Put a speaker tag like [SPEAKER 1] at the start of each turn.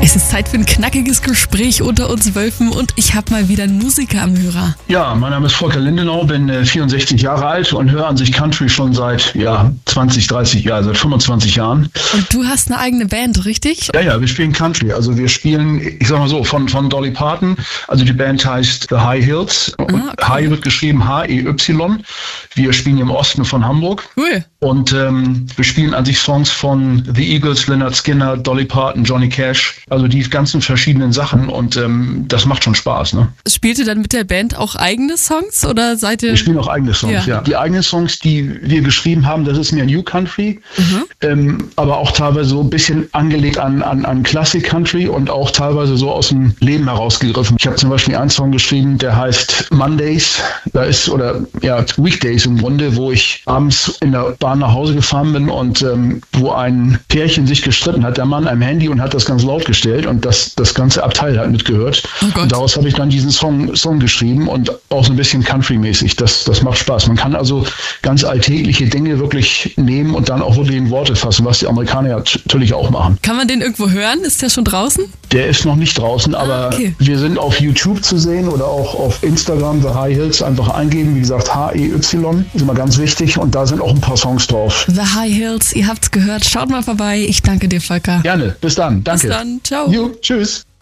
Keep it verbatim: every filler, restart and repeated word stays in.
[SPEAKER 1] Es ist Zeit für ein knackiges Gespräch unter uns Wölfen und ich habe mal wieder einen Musiker am Hörer.
[SPEAKER 2] Ja, mein Name ist Volker Lindenau, bin äh, vierundsechzig Jahre alt und höre an sich Country schon seit ja, zwanzig, dreißig Jahren, seit fünfundzwanzig Jahren.
[SPEAKER 1] Und du hast eine eigene Band, richtig?
[SPEAKER 2] Ja, ja, wir spielen Country. Also wir spielen, ich sag mal so, von, von Dolly Parton. Also die Band heißt The High Hills. Und
[SPEAKER 1] Ah, okay.
[SPEAKER 2] High wird geschrieben H E Y. Wir spielen im Osten von Hamburg.
[SPEAKER 1] Cool.
[SPEAKER 2] Und ähm, wir spielen an sich Songs von The Eagles, Lynyrd Skynyrd, Dolly Parton, Johnny Cash. Also die ganzen verschiedenen Sachen und ähm, das macht schon Spaß, ne?
[SPEAKER 1] Spielt ihr dann mit der Band auch eigene Songs oder seid ihr...
[SPEAKER 2] Wir spielen auch eigene Songs,
[SPEAKER 1] Ja.
[SPEAKER 2] ja. Die eigenen Songs, die wir geschrieben haben, das ist mehr New Country,
[SPEAKER 1] Mhm.
[SPEAKER 2] ähm, aber auch teilweise so ein bisschen angelegt an, an, an Classic Country und auch teilweise so aus dem Leben herausgegriffen. Ich habe zum Beispiel einen Song geschrieben, der heißt Mondays, da ist, oder ja, Weekdays im Grunde, wo ich abends in der Bahn nach Hause gefahren bin und ähm, wo ein Pärchen sich gestritten hat, der Mann am Handy und hat das ganz laut gestellt und das, das ganze Abteil hat mitgehört.
[SPEAKER 1] Oh Gott.
[SPEAKER 2] Und daraus habe ich dann diesen Song, Song geschrieben und auch so ein bisschen Country-mäßig. Das, das macht Spaß. Man kann also ganz alltägliche Dinge wirklich nehmen und dann auch wirklich in Worte fassen, was die Amerikaner ja t- natürlich auch machen.
[SPEAKER 1] Kann man den irgendwo hören? Ist der schon draußen?
[SPEAKER 2] Der ist noch nicht draußen, aber
[SPEAKER 1] okay.
[SPEAKER 2] wir sind auf YouTube zu sehen oder auch auf Instagram, The High Hills, einfach eingeben. Wie gesagt, H E Y ist immer ganz wichtig und da sind auch ein paar Songs drauf.
[SPEAKER 1] The High Hills, ihr habt's gehört. Schaut mal vorbei. Ich danke dir, Volker.
[SPEAKER 2] Gerne. Bis dann. Danke.
[SPEAKER 1] Bis dann. Ciao.
[SPEAKER 2] Jo, tschüss.